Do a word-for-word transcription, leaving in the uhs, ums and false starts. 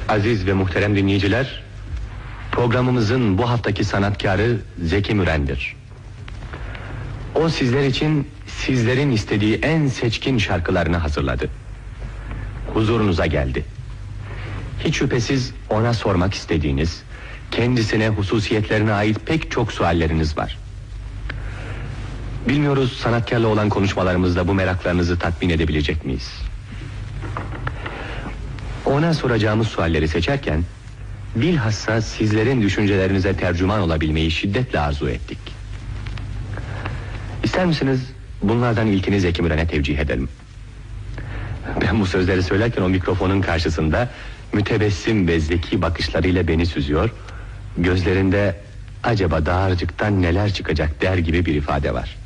Aziz ve muhterem dinleyiciler, programımızın bu haftaki sanatkarı Zeki Müren'dir. O sizler için sizlerin istediği en seçkin şarkılarını hazırladı. Huzurunuza geldi. Hiç şüphesiz ona sormak istediğiniz, kendisine hususiyetlerine ait pek çok sualleriniz var. Bilmiyoruz sanatkarla olan konuşmalarımızda bu meraklarınızı tatmin edebilecek miyiz? Ona soracağımız sualleri seçerken bilhassa sizlerin düşüncelerinize tercüman olabilmeyi şiddetle arzu ettik. İster misiniz bunlardan ilkini Zeki Müren'e tevcih edelim? Ben bu sözleri söylerken o mikrofonun karşısında mütebessim ve zeki bakışlarıyla beni süzüyor, gözlerinde acaba dağarcıktan neler çıkacak der gibi bir ifade var.